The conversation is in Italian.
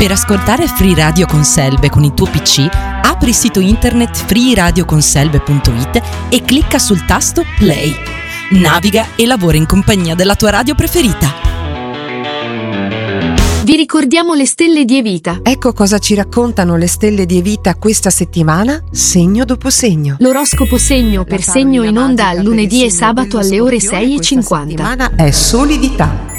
Per ascoltare Free Radio con Selve con il tuo PC, apri il sito internet freeradioconselve.it e clicca sul tasto Play. Naviga e lavora in compagnia della tua radio preferita. Vi ricordiamo le stelle di Evita. Ecco cosa ci raccontano le stelle di Evita questa settimana, segno dopo segno. L'oroscopo segno per segno in onda al lunedì e sabato alle ore 6:50. Questa settimana è solidità.